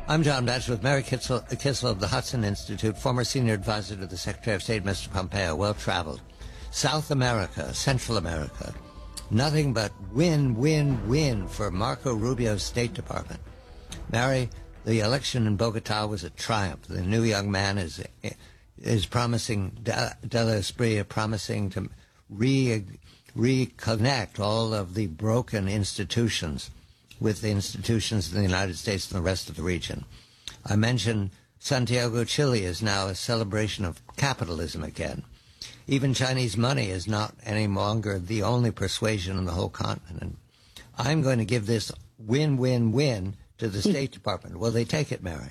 I'm John Batchelor with Mary Kissel of the Hudson Institute, former senior advisor to the Secretary of State, Mr. Pompeo, well-traveled. South America, Central America, nothing but win, win, win for Marco Rubio's State Department. Mary, the election in Bogota was a triumph. The new young man is promising, de la Espriella, promising to reconnect all of the broken institutions with the institutions in the United States and the rest of the region. I mentioned Santiago, Chile is now a celebration of capitalism again. Even Chinese money is not any longer the only persuasion in the whole continent. I'm going to give this win-win-win to the State Department. Will they take it, Mary?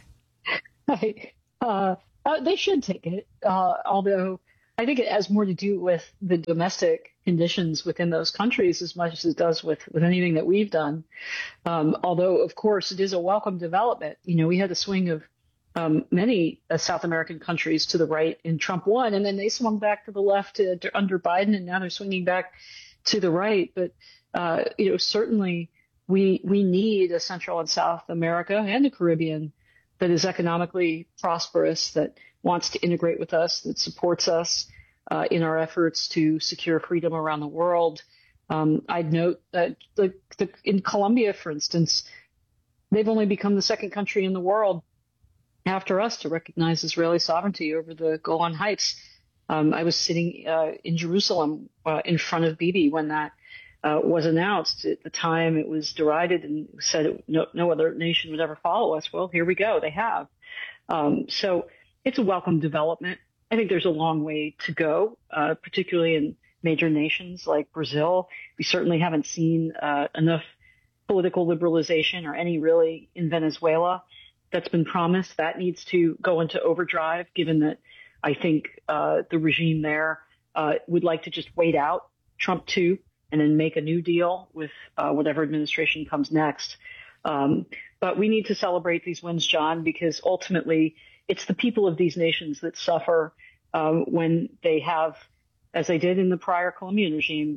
They should take it, although I think it has more to do with the domestic conditions within those countries as much as it does with anything that we've done. Although, of course, it is a welcome development. You know, we had a swing of many South American countries to the right in Trump won, and then they swung back to the left under Biden, and now they're swinging back to the right. But, certainly we need a Central and South America and the Caribbean that is economically prosperous, that wants to integrate with us, that supports us in our efforts to secure freedom around the world. I'd note that in Colombia, for instance, they've only become the second country in the world after us to recognize Israeli sovereignty over the Golan Heights. I was sitting in Jerusalem in front of Bibi when that was announced. At the time, it was derided and said no other nation would ever follow us. Well, here we go. They have. So it's a welcome development. I think there's a long way to go, particularly in major nations like Brazil. We certainly haven't seen enough political liberalization or any really in Venezuela that's been promised. That needs to go into overdrive, given that I think the regime there would like to just wait out Trump 2 and then make a new deal with whatever administration comes next. But we need to celebrate these wins, John, because ultimately it's the people of these nations that suffer when they have, as they did in the prior Colombian regime,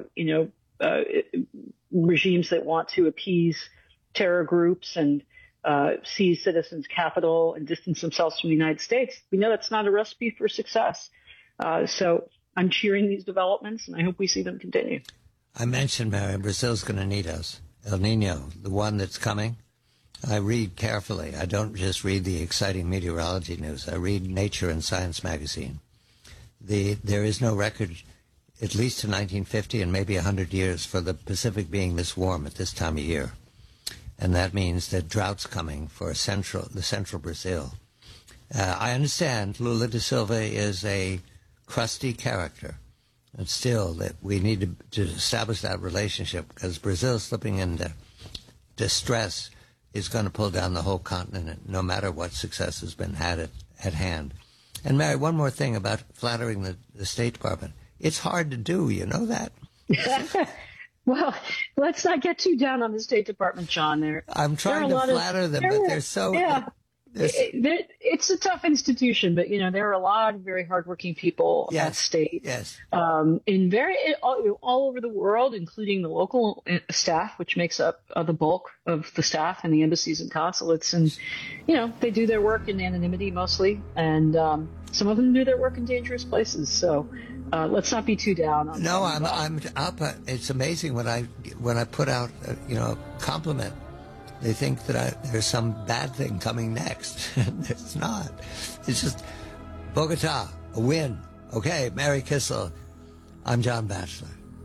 regimes that want to appease terror groups and seize citizens' capital and distance themselves from the United States. We know that's not a recipe for success. So I'm cheering these developments, and I hope we see them continue. I mentioned, Mary, Brazil's going to need us. El Nino, the one that's coming. I read carefully. I don't just read the exciting meteorology news. I read Nature and Science magazine. There is no record, at least to 1950 and maybe 100 years, for the Pacific being this warm at this time of year. And that means that drought's coming for the central Brazil. I understand Lula da Silva is a crusty character. And still, that we need to establish that relationship, because Brazil slipping into distress is going to pull down the whole continent, no matter what success has been had at hand. And Mary, one more thing about flattering the State Department. It's hard to do, you know that? Well, let's not get too down on the State Department, John. I'm trying to flatter them, but they're so... Yeah. It's a tough institution, but there are a lot of very hardworking people at state, all over the world, including the local staff, which makes up the bulk of the staff in the embassies and consulates. And they do their work in anonymity mostly, and some of them do their work in dangerous places. So let's not be too down on. No, I'm up. It's amazing when I put out a compliment. They think that there's some bad thing coming next. It's not. It's just Bogota, a win. Okay, Mary Kissel. I'm John Batchelor.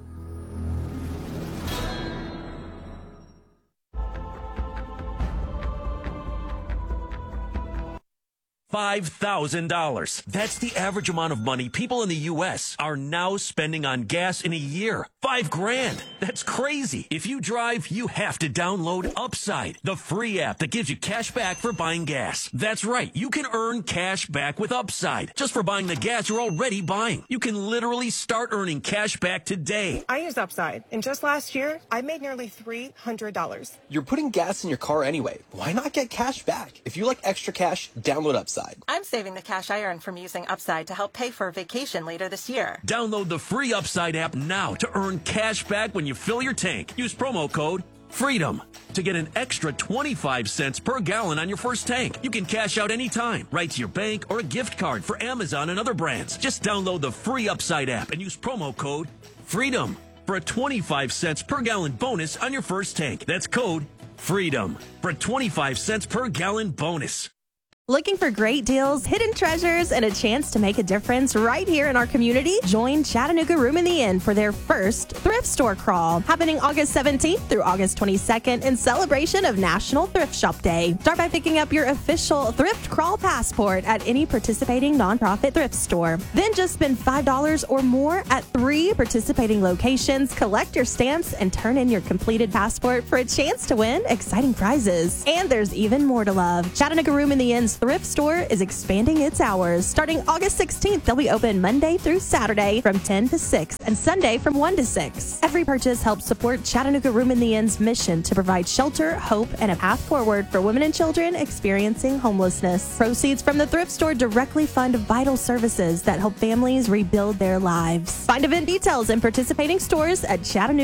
$5,000. That's the average amount of money people in the U.S. are now spending on gas in a year. $5,000. That's crazy. If you drive, you have to download Upside, the free app that gives you cash back for buying gas. That's right. You can earn cash back with Upside just for buying the gas you're already buying. You can literally start earning cash back today. I use Upside, and just last year, I made nearly $300. You're putting gas in your car anyway. Why not get cash back? If you like extra cash, download Upside. I'm saving the cash I earn from using Upside to help pay for a vacation later this year. Download the free Upside app now to earn cash back when you fill your tank. Use promo code Freedom. To get an extra 25 cents per gallon on your first tank, you can cash out anytime, right to your bank or a gift card for Amazon and other brands. Just download the free Upside app and use promo code FREEDOM for a 25 cents per gallon bonus on your first tank. That's code FREEDOM for a 25 cents per gallon bonus. Looking for great deals, hidden treasures, and a chance to make a difference right here in our community? Join Chattanooga Room in the Inn for their first thrift store crawl, happening August 17th through August 22nd in celebration of National Thrift Shop Day. Start by picking up your official thrift crawl passport at any participating nonprofit thrift store. Then just spend $5 or more at 3 participating locations, collect your stamps, and turn in your completed passport for a chance to win exciting prizes. And there's even more to love. Chattanooga Room in the Inn's thrift store is expanding its hours. Starting August 16th, they'll be open Monday through Saturday from 10 to 6 and Sunday from 1 to 6. Every purchase helps support Chattanooga Room in the Inn's mission to provide shelter, hope, and a path forward for women and children experiencing homelessness. Proceeds from the thrift store directly fund vital services that help families rebuild their lives. Find event details and participating stores at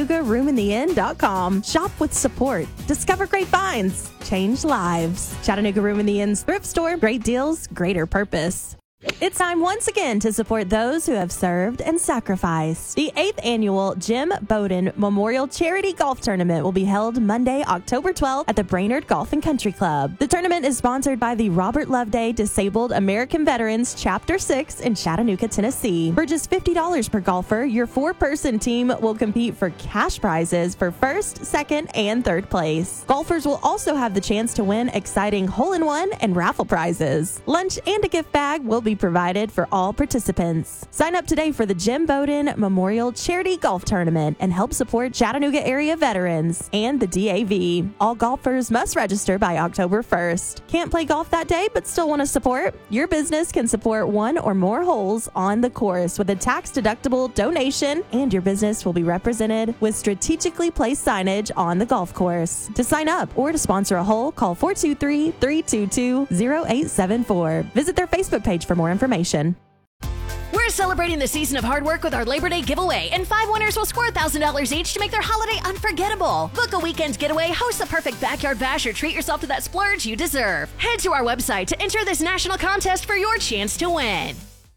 ChattanoogaRoomInTheInn.com. Shop with support. Discover great finds. Change lives. Chattanooga Room in the Inn's thrift store. Great deals, greater purpose. It's time once again to support those who have served and sacrificed. The 8th annual Jim Bowden Memorial Charity Golf Tournament will be held Monday, October 12th at the Brainerd Golf and Country Club. The tournament is sponsored by the Robert Loveday Disabled American Veterans Chapter 6 in Chattanooga, Tennessee. For just $50 per golfer, your 4-person team will compete for cash prizes for first, second, and third place. Golfers will also have the chance to win exciting hole-in-one and raffle prizes. Lunch and a gift bag will be provided for all participants. Sign up today for the Jim Bowden Memorial Charity Golf Tournament and help support Chattanooga area veterans and the DAV. All golfers must register by October 1st. Can't play golf that day but still want to support? Your business can support 1 or more holes on the course with a tax-deductible donation, and your business will be represented with strategically placed signage on the golf course. To sign up or to sponsor a hole, call 423-322-0874. Visit their Facebook page for more information. We're celebrating the season of hard work with our Labor Day giveaway, and 5 winners will score $1,000 each to make their holiday unforgettable. Book a weekend getaway, host the perfect backyard bash, or treat yourself to that splurge you deserve. Head to our website to enter this national contest for your chance to win.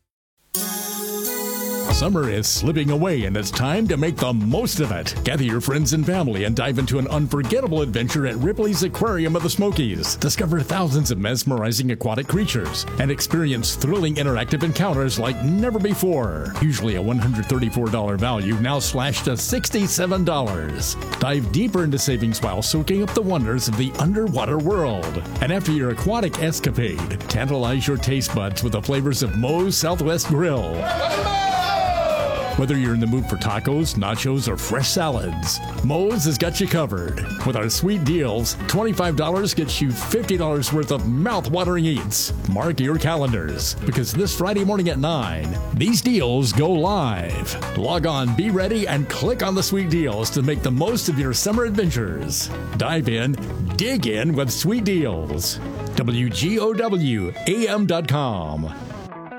Summer is slipping away and it's time to make the most of it. Gather your friends and family and dive into an unforgettable adventure at Ripley's Aquarium of the Smokies. Discover thousands of mesmerizing aquatic creatures and experience thrilling interactive encounters like never before. Usually a $134 value, now slashed to $67. Dive deeper into savings while soaking up the wonders of the underwater world. And after your aquatic escapade, tantalize your taste buds with the flavors of Moe's Southwest Grill. Whether you're in the mood for tacos, nachos, or fresh salads, Moe's has got you covered. With our sweet deals, $25 gets you $50 worth of mouth-watering eats. Mark your calendars, because this Friday morning at 9, these deals go live. Log on, be ready, and click on the sweet deals to make the most of your summer adventures. Dive in, dig in with sweet deals. WGOWAM.com.